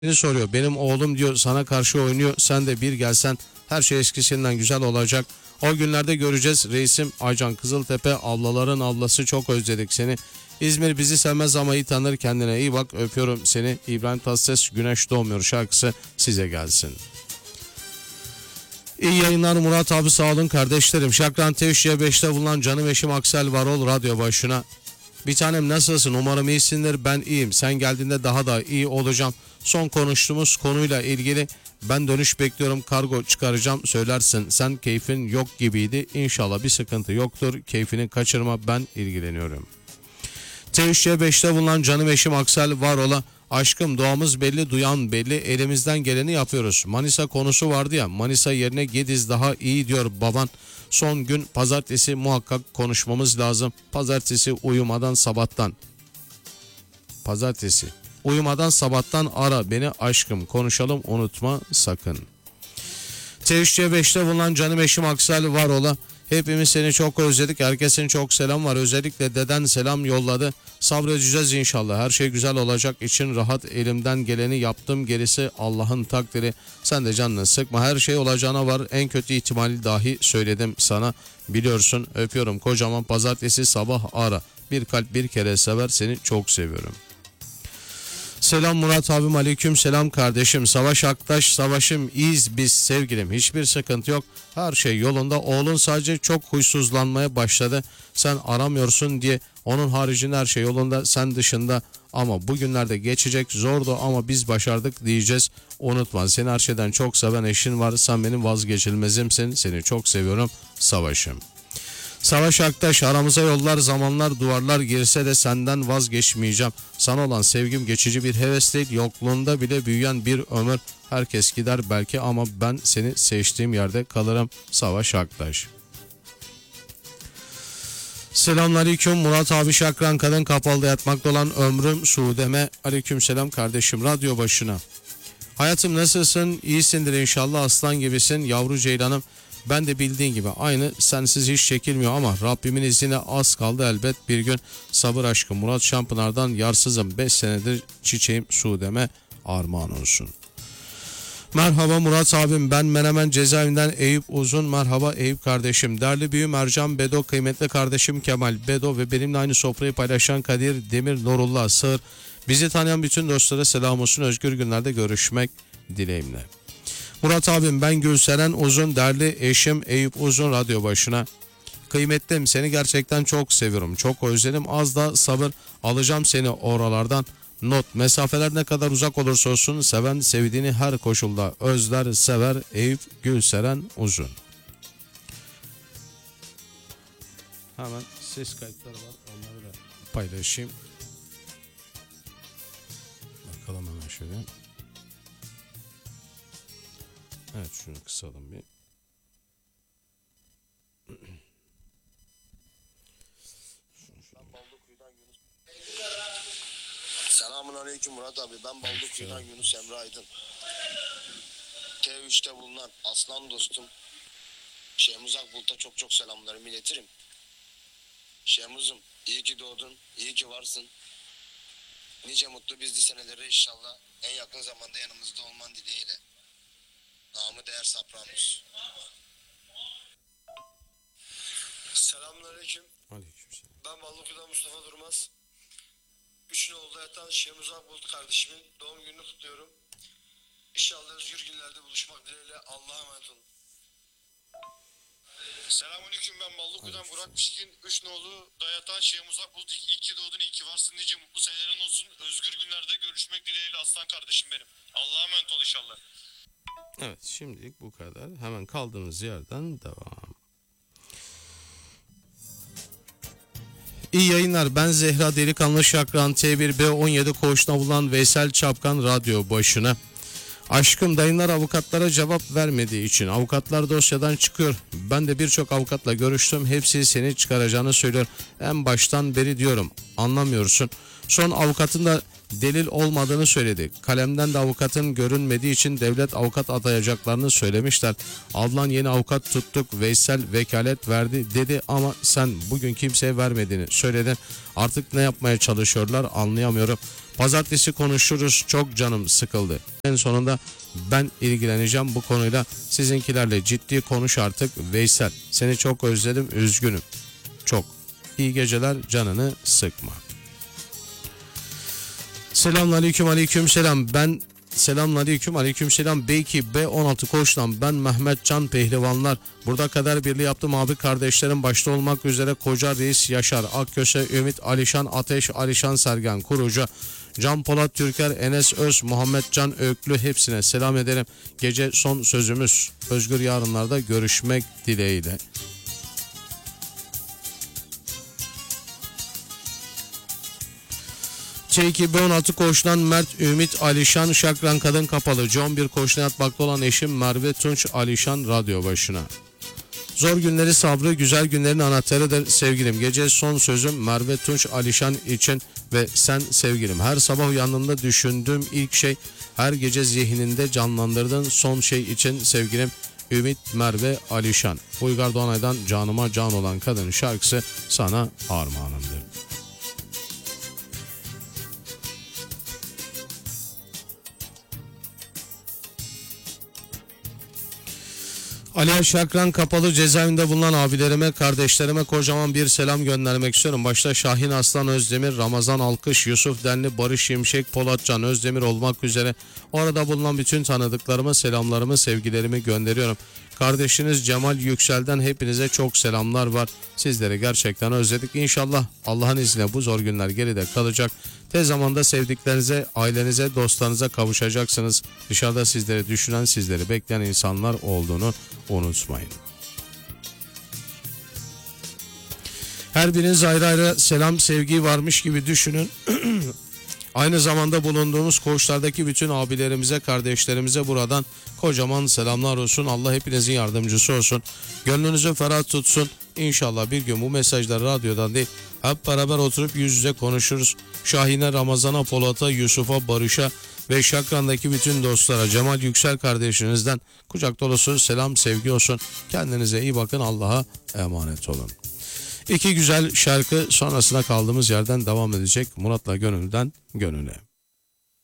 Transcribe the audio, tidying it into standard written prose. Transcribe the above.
soruyor. Benim oğlum diyor sana karşı oynuyor. Sen de bir gelsen her şey eskisinden güzel olacak. O günlerde göreceğiz reisim. Aycan Kızıltepe, ablaların ablası, çok özledik seni. İzmir bizi sevmez ama iyi tanır, kendine iyi bak, öpüyorum seni. İbrahim Tatlıses, Güneş Doğmuyor şarkısı size gelsin. İyi yayınlar Murat abi, sağ olun kardeşlerim. Şakran T3C5'te bulunan canım eşim Aksel Varol radyo başına. Bir tanem nasılsın? Umarım iyisindir. Ben iyiyim. Sen geldiğinde daha da iyi olacağım. Son konuştuğumuz konuyla ilgili ben dönüş bekliyorum. Kargo çıkaracağım. Söylersin. Sen keyfin yok gibiydi. İnşallah bir sıkıntı yoktur. Keyfini kaçırma. Ben ilgileniyorum. T3C5'te bulunan canım eşim Aksel Varol'a. Aşkım doğamız belli, duyan belli, elimizden geleni yapıyoruz. Manisa konusu vardı ya, Manisa yerine Gediz daha iyi diyor baban. Son gün pazartesi muhakkak konuşmamız lazım. Pazartesi uyumadan sabahtan. Pazartesi uyumadan sabahtan ara beni aşkım, konuşalım unutma sakın. T3C5'te bulunan canım eşim Aksel Varol'a. Hepimiz seni çok özledik. Herkesin çok selam var. Özellikle deden selam yolladı. Sabredeceğiz inşallah. Her şey güzel olacak. İçin rahat, elimden geleni yaptım. Gerisi Allah'ın takdiri. Sen de canını sıkma. Her şey olacağına var. En kötü ihtimali dahi söyledim sana. Biliyorsun, öpüyorum kocaman. Pazartesi sabah ara. Bir kalp bir kere sever, seni çok seviyorum. Selam Murat abim, aleyküm selam kardeşim. Savaş Aktaş, savaşım iyiyiz biz sevgilim. Hiçbir sıkıntı yok. Her şey yolunda. Oğlun sadece çok huysuzlanmaya başladı. Sen aramıyorsun diye. Onun haricinde her şey yolunda. Sen dışında. Ama bugünlerde geçecek, zordu ama biz başardık diyeceğiz. Unutma, seni her şeyden çok seven eşin var. Sen benim vazgeçilmezimsin. Seni çok seviyorum. Savaşım. Savaş Aktaş, aramıza yollar, zamanlar, duvarlar girse de senden vazgeçmeyeceğim. Sana olan sevgim geçici bir heves değil, yokluğunda bile büyüyen bir ömür. Herkes gider belki ama ben seni seçtiğim yerde kalırım. Savaş Aktaş. Selamünaleyküm Murat abi, Şakran kadın kapalıda yatmakta olan ömrüm Suudeme. Aleykümselam kardeşim, radyo başına. Hayatım nasılsın? İyisindir inşallah, aslan gibisin yavru ceylanım. Ben de bildiğin gibi aynı, sensiz hiç çekilmiyor ama Rabbimin izniyle az kaldı elbet bir gün. Sabır aşkım Murat Şampınar'dan, yarsızım 5 senedir çiçeğim Suudeme, armağan olsun. Merhaba Murat abim, ben Menemen cezaevinden Eyüp Uzun. Merhaba Eyüp kardeşim. Değerli büyüğüm Ercan Bedo, kıymetli kardeşim Kemal Bedo ve benimle aynı sofrayı paylaşan Kadir Demir Nurullah Sığır. Bizi tanıyan bütün dostlara selam olsun. Özgür günlerde görüşmek dileğimle. Murat abim, ben Gülseren Uzun, değerli eşim Eyüp Uzun radyo başına. Kıymetlim, seni gerçekten çok seviyorum. Çok özledim. Az da sabır, alacağım seni oralardan. Not, mesafeler ne kadar uzak olursa olsun seven sevdiğini her koşulda özler sever. Eyüp Gülseren Uzun. Hemen ses kayıtları var, onları da paylaşayım. Bakalım hemen şöyle. Evet, şunu kısalım bir. Selamun aleyküm Murat abi. Ben Ballıkuyu'dan Yunus Emre Aydın. T3'te bulunan aslan dostum Şehmuz Akbulut'a çok çok selamlarımı iletirim. Şehmuz'um, iyi ki doğdun, iyi ki varsın. Nice mutlu bizli senelere inşallah en yakın zamanda yanımızda olman dileğiyle. Namı değer Sapranus. Selamünaleyküm. Aleykümselam. Ben Ballıkuyu'dan Mustafa Durmaz. 3 Nolu'da yatan Şehmuz Akbulut kardeşimin doğum gününü kutluyorum. İnşallah özgür günlerde buluşmak dileğiyle, Allah'a emanet olun. Selamünaleyküm, ben Ballıkuyu'dan Burak Pişkin. 3 nolu dayatan Şehmuz Akbulut, iyi ki doğdun, iyi ki varsın, nice mutlu senelerin olsun. Özgür günlerde görüşmek dileğiyle aslan kardeşim benim. Allah'a emanet ol inşallah. Evet, şimdilik bu kadar. Hemen kaldığımız yerden devam. İyi yayınlar. Ben Zehra Delikanlı Şakran T1B17 koğuşuna bulan Veysel Çapkan radyo başına. Aşkım, dayınlar avukatlara cevap vermediği için avukatlar dosyadan çıkıyor. Ben de birçok avukatla görüştüm. Hepsi seni çıkaracağını söylüyor. En baştan beri diyorum, anlamıyorsun. Son avukatın da delil olmadığını söyledi. Kalemden de avukatın görünmediği için devlet avukat atayacaklarını söylemişler. Ablan yeni avukat tuttuk, Veysel vekalet verdi dedi ama sen bugün kimseye vermediğini söyledin. Artık ne yapmaya çalışıyorlar anlayamıyorum. Pazartesi konuşuruz, çok canım sıkıldı. En sonunda ben ilgileneceğim bu konuyla. Sizinkilerle ciddi konuş artık Veysel. Seni çok özledim, üzgünüm. Çok. İyi geceler, canını sıkma. Selamünaleyküm, aleykümselam. Ben selamünaleyküm, aleykümselam. Beyki B16 Koç'tan ben Mehmet Can Pehlivanlar. Burada kadar birliği yaptım abi kardeşlerim başta olmak üzere Koca Reis Yaşar, Akköse, Ümit, Alişan Ateş, Alişan Sergen, Kurucu, Can Polat Türker, Enes Öz, Muhammed Can Öklü hepsine selam ederim. Gece son sözümüz. Özgür yarınlarda görüşmek dileğiyle. C2B16 Koç'tan Mert, Ümit, Alişan, Şakran Kadın Kapalı, John 1 Koç'tan yatmakta olan eşim Merve Tunç, Alişan radyo başına. Zor günleri sabrı, güzel günlerin anahtarıdır sevgilim. Gece son sözüm Merve Tunç, Alişan için ve sen sevgilim. Her sabah uyandığımda düşündüğüm ilk şey, her gece zihninde canlandırdığın son şey için sevgilim. Ümit, Merve, Alişan. Uygar Doğanay'dan Canıma Can Olan Kadın şarkısı sana armağanımdır. Ali Şakran Kapalı cezaevinde bulunan abilerime, kardeşlerime kocaman bir selam göndermek istiyorum. Başta Şahin Aslan Özdemir, Ramazan Alkış, Yusuf Denli, Barış Şimşek, Polatcan Özdemir olmak üzere orada bulunan bütün tanıdıklarıma selamlarımı, sevgilerimi gönderiyorum. Kardeşiniz Cemal Yüksel'den hepinize çok selamlar var. Sizleri gerçekten özledik. İnşallah Allah'ın izniyle bu zor günler geride kalacak. Tez zamanda sevdiklerinize, ailenize, dostlarınıza kavuşacaksınız. Dışarıda sizleri düşünen, sizleri bekleyen insanlar olduğunu unutmayın. Her biriniz ayrı ayrı selam, sevgi varmış gibi düşünün. Aynı zamanda bulunduğumuz koğuşlardaki bütün abilerimize, kardeşlerimize buradan kocaman selamlar olsun. Allah hepinizin yardımcısı olsun. Gönlünüzü ferah tutsun. İnşallah bir gün bu mesajlar radyodan değil, hep beraber oturup yüz yüze konuşuruz. Şahin'e, Ramazan'a, Polat'a, Yusuf'a, Barış'a ve Şakran'daki bütün dostlara, Cemal Yüksel kardeşinizden kucak dolusu selam, sevgi olsun. Kendinize iyi bakın. Allah'a emanet olun. İki güzel şarkı sonrasında kaldığımız yerden devam edecek. Murat'la Gönül'den Gönül'e.